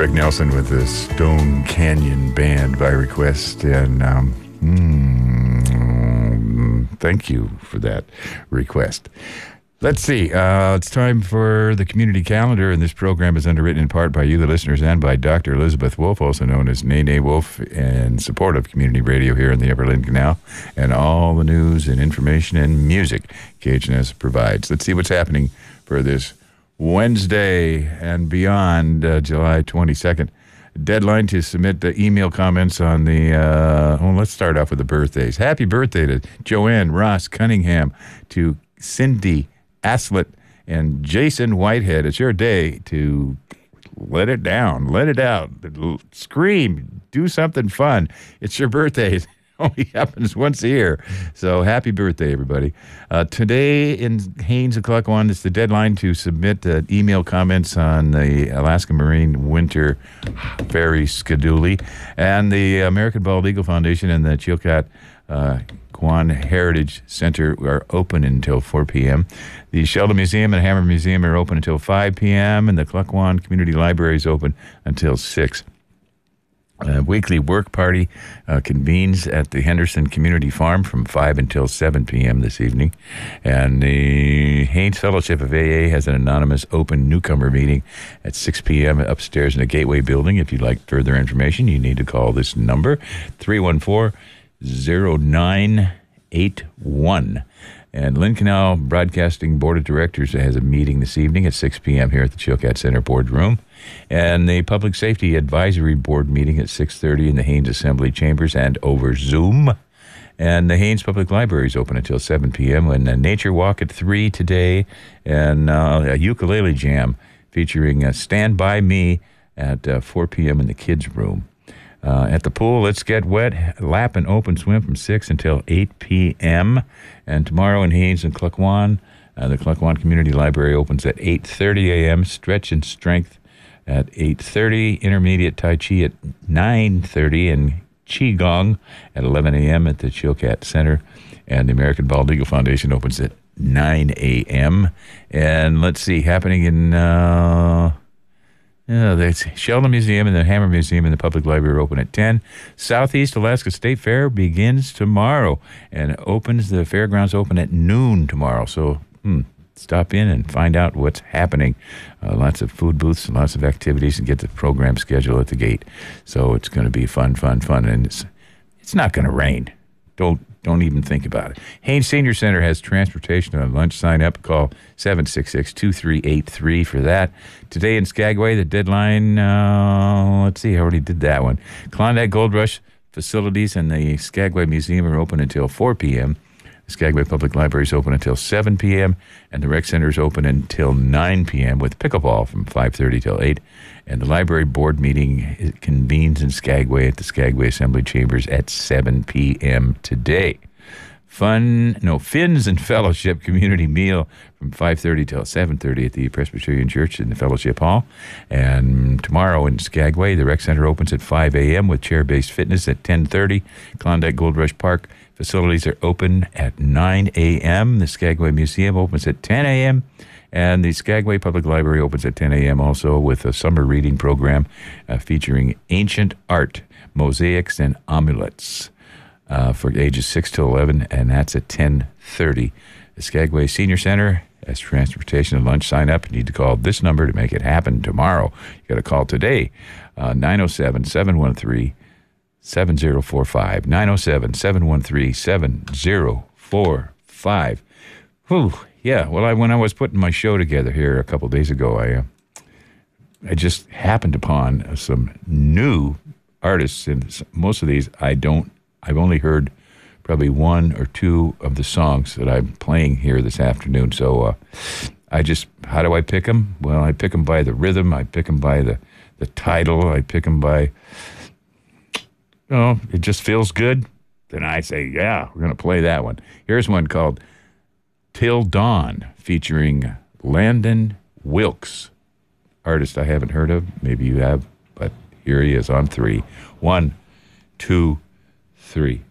Greg Nelson with the Stone Canyon Band by request, and thank you for that request. Let's see. It's time for the community calendar, and this program is underwritten in part by you, the listeners, and by Dr. Elizabeth Wolf, also known as Nene Wolf, in support of community radio here in the Upper Lynn Canal, and all the news and information and music KHNS provides. Let's see what's happening for this Wednesday and beyond, July 22nd. Deadline to submit the email comments on the, let's start off with the birthdays. Happy birthday to Joanne Ross Cunningham, to Cindy Aslett, and Jason Whitehead. It's your day to let it down, let it out, scream, do something fun. It's your birthday. It only happens once a year. So happy birthday, everybody. Today in Haines and Cluckwan is the deadline to submit email comments on the Alaska Marine Winter Ferry schedule, and the American Bald Eagle Foundation and the Chilkat Kwan Heritage Center are open until 4 p.m. The Sheldon Museum and Hammer Museum are open until 5 p.m., and the Cluckwan Community Library is open until 6. Weekly work party convenes at the Henderson Community Farm from 5 until 7 p.m. this evening. And the Haines Fellowship of AA has an anonymous open newcomer meeting at 6 p.m. upstairs in the Gateway Building. If you'd like further information, you need to call this number, 314-0981. And Lynn Canal Broadcasting Board of Directors has a meeting this evening at 6 p.m. here at the Chilkat Center Boardroom. And the Public Safety Advisory Board meeting at 6:30 in the Haines Assembly Chambers and over Zoom. And the Haines Public Library is open until 7 p.m. And a nature walk at 3 today, and a ukulele jam featuring Stand By Me at 4 p.m. in the kids' room. At the pool, let's get wet, lap and open swim from 6 until 8 p.m. And tomorrow in Haines and Cluckwan, the Cluckwan Community Library opens at 8:30 a.m., stretch and strength at 8:30, intermediate Tai Chi at 9:30, and Qigong at 11 a.m. at the Chilkat Center. And the American Bald Eagle Foundation opens at 9 a.m. And let's see, happening in the Sheldon Museum and the Hammer Museum and the Public Library are open at 10. Southeast Alaska State Fair begins tomorrow and opens, the fairgrounds open at noon tomorrow. So stop in and find out what's happening. Lots of food booths and lots of activities, and get the program schedule at the gate. So it's going to be fun. And it's not going to rain. Don't even think about it. Haines Senior Center has transportation on lunch. Sign up. Call 766-2383 for that. Today in Skagway, the deadline, let's see, I already did that one. Klondike Gold Rush facilities and the Skagway Museum are open until 4 p.m. The Skagway Public Library is open until 7 p.m., and the Rec Center is open until 9 p.m. with pickleball from 5:30 till 8. And the library board meeting convenes in Skagway at the Skagway Assembly Chambers at 7 p.m. today. Fins and Fellowship community meal from 5:30 till 7:30 at the Presbyterian Church in the Fellowship Hall. And tomorrow in Skagway, the Rec Center opens at 5 a.m. with chair-based fitness at 10:30. Klondike Gold Rush Park facilities are open at 9 a.m. The Skagway Museum opens at 10 a.m. And the Skagway Public Library opens at 10 a.m. also with a summer reading program featuring ancient art, mosaics, and amulets for ages 6 to 11, and that's at 10:30. The Skagway Senior Center has transportation and lunch. Sign up. You need to call this number to make it happen tomorrow. You got to call today, 907-713-7045, 907-713-7045. Whew. Yeah, well, when I was putting my show together here a couple days ago, I just happened upon some new artists, and most of these I've only heard probably one or two of the songs that I'm playing here this afternoon. So how do I pick them? Well, I pick them by the rhythm. I pick them by the title. I pick them by, it just feels good. Then I say, yeah, we're going to play that one. Here's one called Till Dawn, featuring Landon Wilkes. Artist I haven't heard of. Maybe you have, but here he is on 3. 1, 2, 3.